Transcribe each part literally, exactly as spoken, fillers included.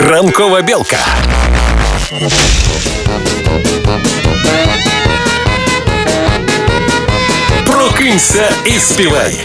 Ранкова білка. Прокинься і співай.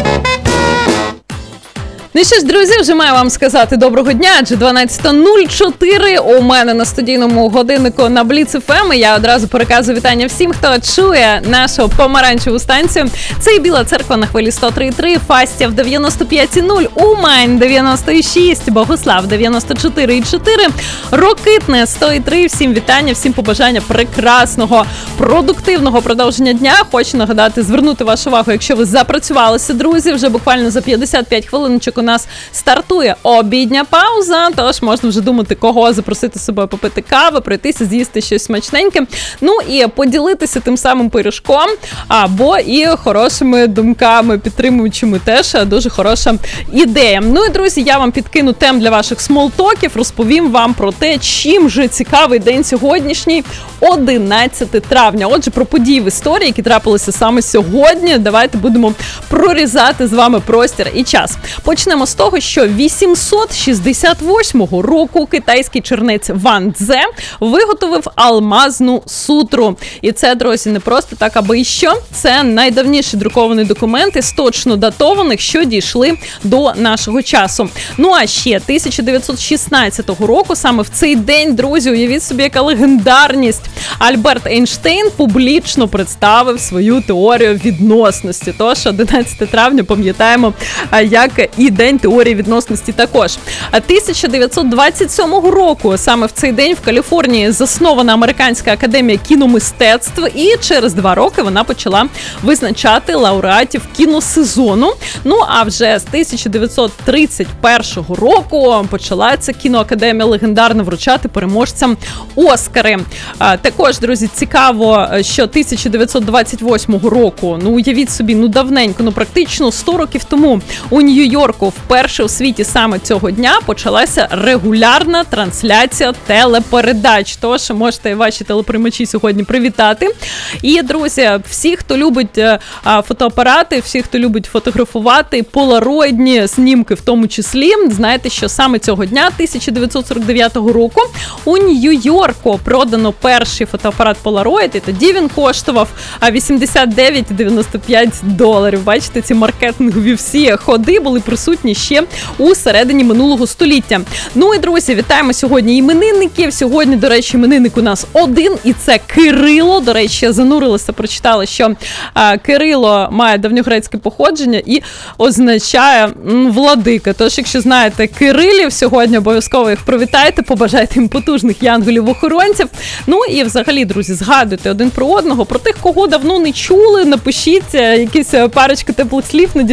Ну що ж, друзі, вже маю вам сказати доброго дня, адже дванадцята нуль чотири у мене на студійному годиннику на Бліц еф ем. Я одразу переказую вітання всім, хто чує нашу помаранчеву станцію. Це і Біла Церква на хвилі сто три і три, Фастів дев'яносто п'ять і нуль, Умань дев'яносто шість, Богуслав дев'яносто чотири і чотири, Рокитне сто і три. Всім вітання, всім побажання прекрасного, продуктивного продовження дня. Хочу нагадати, звернути вашу увагу, якщо ви запрацювалися, друзі, вже буквально за п'ятдесят п'ять хвилиночок у нас стартує обідня пауза, тож можна вже думати, кого запросити з собою попити кави, пройтися, з'їсти щось смачненьке, ну і поділитися тим самим пиріжком, або і хорошими думками, підтримуючими, теж дуже хороша ідея. Ну і, друзі, я вам підкину тем для ваших смолтоків, розповім вам про те, чим же цікавий день сьогоднішній, одинадцяте травня. Отже, про події в історії, які трапилися саме сьогодні, давайте будемо прорізати з вами простір і час. Почнемо з того, що вісімсот шістдесят восьмого року китайський чернець Ван Цзе виготовив алмазну сутру. І це, друзі, не просто так, аби і що. Це найдавніші друковані документи з точно датованих, що дійшли до нашого часу. Ну а ще тисяча дев'ятсот шістнадцятого року, саме в цей день, друзі, уявіть собі, яка легендарність, Альберт Ейнштейн публічно представив свою теорію відносності. Тож одинадцяте травня пам'ятаємо як і День теорії відносності також. тисяча дев'ятсот двадцять сьомого року, саме в цей день в Каліфорнії заснована Американська академія кіномистецтв, і через два роки вона почала визначати лауреатів кіносезону. Ну, а вже з тисяча дев'ятсот тридцять першого року почала ця кіноакадемія легендарно вручати переможцям Оскари. А, також, друзі, цікаво, що тисяча дев'ятсот двадцять восьмого року, ну, уявіть собі, ну, давненько, ну, практично сто років тому у Нью-Йорку вперше у світі саме цього дня почалася регулярна трансляція телепередач. Тож можете ваші телеприймачі сьогодні привітати. І, друзі, всі, хто любить а, фотоапарати, всі, хто любить фотографувати, полароїдні знімки в тому числі, знаєте, що саме цього дня, тисяча дев'ятсот сорок дев'ятого року, у Нью-Йорку продано перший фотоапарат Polaroid, і тоді він коштував вісімдесят дев'ять дев'яносто п'ять доларів. Бачите, ці маркетингові всі ходи були присутні ще у середині минулого століття. Ну і, друзі, вітаємо сьогодні іменинників. Сьогодні, до речі, іменинник у нас один, і це Кирило. До речі, я занурилася, прочитала, що а, Кирило має давньогрецьке походження і означає м, владика. Тож, якщо знаєте Кирилів, сьогодні обов'язково їх привітайте, побажайте їм потужних янголів-охоронців. Ну і взагалі, друзі, згадуйте один про одного, про тих, кого давно не чули, напишіть якісь парочку теплих слів,